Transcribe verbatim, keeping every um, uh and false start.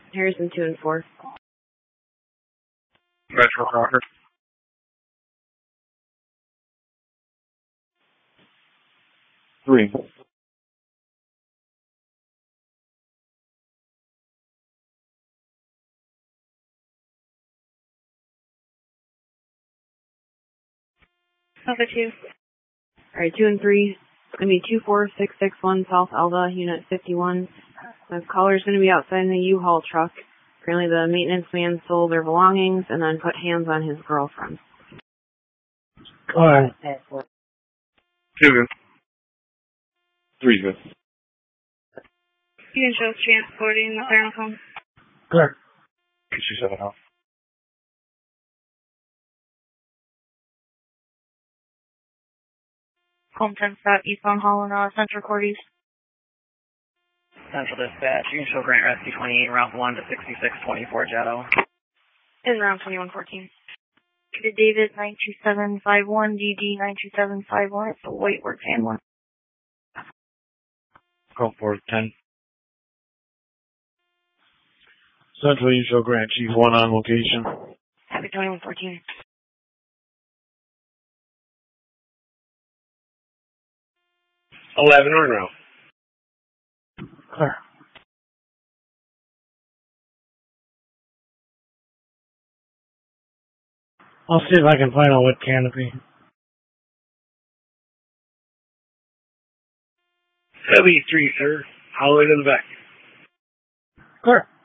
Harrison two and four. Metro Crocker. Three. Alpha two. Alright, two and three. It's going to be two four six six one South Alva, Unit fifty-one. The caller's going to be outside in the U-Haul truck. Apparently the maintenance man sold their belongings and then put hands on his girlfriend. Alright. Two good. Three good. You can show transporting the clearance home. Clear. Get you seven off. Home ten stop eastbound Holland, uh, Central Court East. Central Dispatch, you can show Grant Rescue twenty-eight, route one to sixty-six twenty-four Jetto. In round twenty-one fourteen. To David nine two seven five one, D D nine two seven five one, it's a white work van one. Call for ten. Central, you show Grant Chief one on location. Happy twenty-one fourteen. Eleven on route. Clear. I'll see if I can find out what canopy. Heavy three, sir. All the way to the back. Clear.